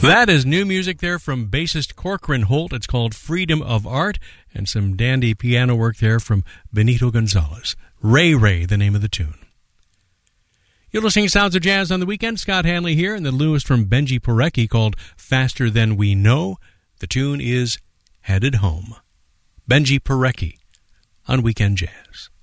That is new music there from bassist Corcoran Holt. It's called Freedom of Art, and some dandy piano work there from Benito Gonzalez. Ray Ray, the name of the tune. You're listening to Sounds of Jazz on the Weekend. Scott Hanley here, and the newest from Benji Parecki called Faster Than We Know. The tune is Headed Home. Benji Parecki on Weekend Jazz.